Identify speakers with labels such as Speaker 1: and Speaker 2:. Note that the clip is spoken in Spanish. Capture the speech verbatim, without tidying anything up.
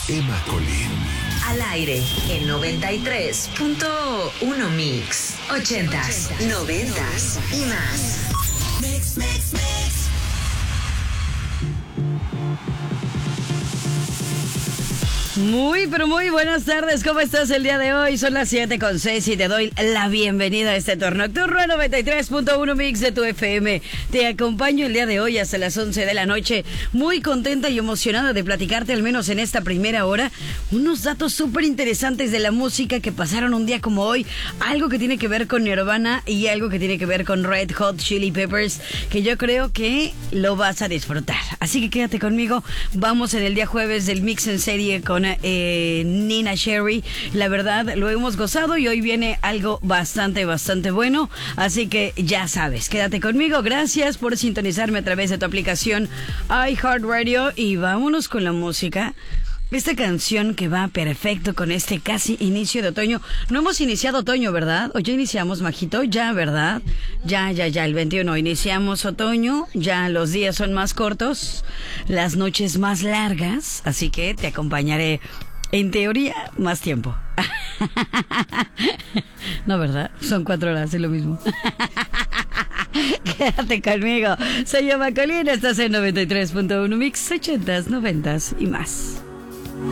Speaker 1: Emma Colín.
Speaker 2: Al aire, en noventa y tres punto uno Mix. Ochentas, noventas y más. Mix, mix, mix.
Speaker 3: Muy, pero muy buenas tardes. ¿Cómo estás el día de hoy? Son las siete con seis y te doy la bienvenida a este turno nocturno noventa y tres punto uno Mix de tu F M. Te acompaño el día de hoy hasta las once de la noche. Muy contenta y emocionada de platicarte, al menos en esta primera hora, unos datos súper interesantes de la música que pasaron un día como hoy. Algo que tiene que ver con Nirvana y algo que tiene que ver con Red Hot Chili Peppers, que yo creo que lo vas a disfrutar. Así que quédate conmigo. Vamos en el día jueves del Mix en serie con Eh, Nina Cherry. La verdad, lo hemos gozado y hoy viene algo bastante, bastante bueno. Así que ya sabes, quédate conmigo. Gracias por sintonizarme a través de tu aplicación iHeartRadio y vámonos con la música. Esta canción que va perfecto con este casi inicio de otoño. No hemos iniciado otoño, ¿verdad? ¿O ya iniciamos, Majito? Ya, ¿verdad? Ya, ya, ya, el veintiuno iniciamos otoño. Ya los días son más cortos, las noches más largas. Así que te acompañaré, en teoría, más tiempo. No, ¿verdad? Son cuatro horas, es lo mismo. Quédate conmigo. Soy Emma Colín, estás en noventa y tres punto uno Mix, ochentas, noventas y más.